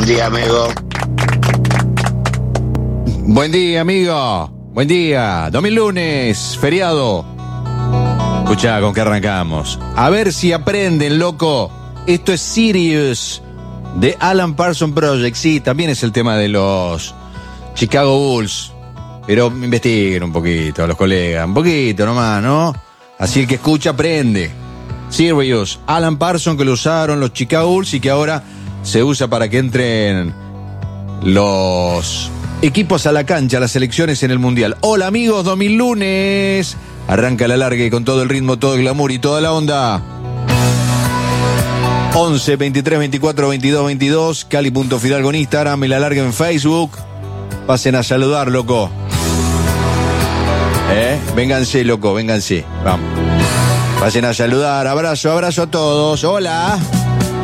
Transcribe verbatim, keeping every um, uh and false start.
día, amigo. Buen día, amigo. Buen día. Domingo lunes, feriado. Escuchá con qué arrancamos. A ver si aprenden, loco. Esto es Sirius de Alan Parsons Project. Sí, también es el tema de los Chicago Bulls. Pero investiguen un poquito, los colegas. Un poquito nomás, ¿no? Así el que escucha aprende. Sirius, Alan Parsons, que lo usaron los Chicago Bulls y que ahora se usa para que entren los equipos a la cancha, las selecciones en el Mundial. Hola amigos, domingo lunes. Arranca la larga y con todo el ritmo, todo el glamour y toda la onda. once, veintitrés, veinticuatro, veintidós, veintidós. Cali.Fidalgo en Instagram y la larga en Facebook. Pasen a saludar, loco. ¿Eh? Vénganse, loco, vénganse. Vamos. Pasen a saludar. Abrazo, abrazo a todos. Hola.